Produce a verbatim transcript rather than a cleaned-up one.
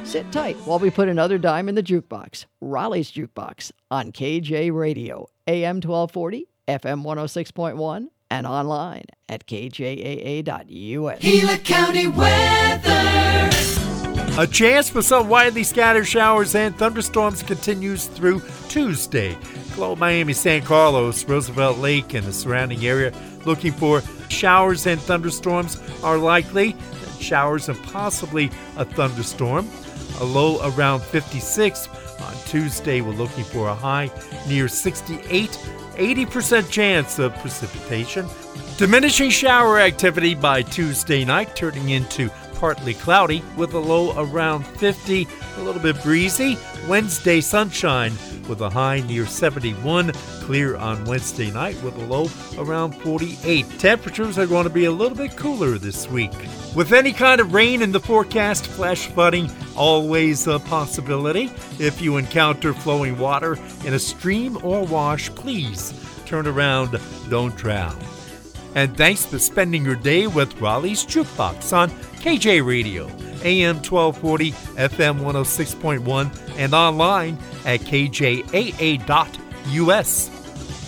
Sit tight while we put another dime in the jukebox. Raleigh's Jukebox on K J Radio, A M twelve forty, F M one oh six point one, and online at K J A A dot U S. Gila County weather. A chance for some widely scattered showers and thunderstorms continues through Tuesday. Globe, Miami, San Carlos, Roosevelt Lake, and the surrounding area looking for showers and thunderstorms are likely. Showers and possibly a thunderstorm. A low around fifty-six. On Tuesday, we're looking for a high near sixty-eight. eighty percent chance of precipitation. Diminishing shower activity by Tuesday night, turning into partly cloudy with a low around fifty, a little bit breezy. Wednesday, sunshine with a high near seventy-one. Clear on Wednesday night with a low around forty-eight. Temperatures are going to be a little bit cooler this week. With any kind of rain in the forecast, flash flooding always a possibility. If you encounter flowing water in a stream or wash, please turn around, don't drown. And thanks for spending your day with Raleigh's Jukebox on K J Radio, A M twelve forty, F M one oh six point one, and online at K J A A dot U S.